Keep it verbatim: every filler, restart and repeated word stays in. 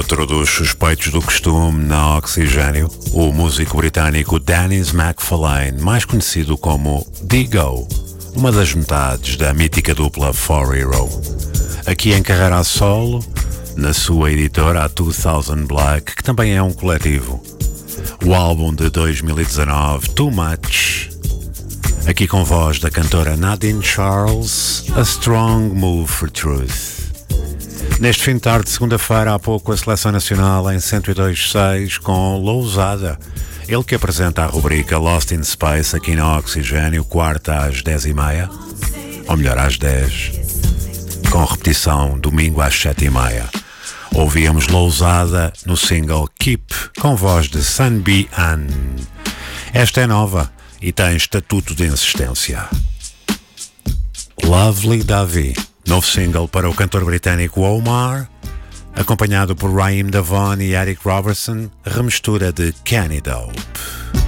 Outro dos suspeitos do costume na Oxigênio, o músico britânico Dennis McFarlane, mais conhecido como Digo, uma das metades da mítica dupla For Hero. Aqui em carreira a solo, na sua editora, a two thousand Black, que também é um coletivo. O álbum de dois mil e dezanove, Too Much, aqui com voz da cantora Nadine Charles, A Strong Move for Truth. Neste fim de tarde, segunda-feira, há pouco, a Seleção Nacional em cento e dois ponto seis com Lousada. Ele que apresenta a rubrica Lost in Space aqui na Oxigênio, quarta às dez e meia, ou melhor, às dez, com repetição domingo às sete e meia. Ouvíamos Lousada no single Keep, com voz de Sunbi An. Esta é nova e tem estatuto de insistência. Lovely Davi, novo single para o cantor britânico Omar, acompanhado por Raheem Devon e Eric Robertson, remistura de Kenny Dope.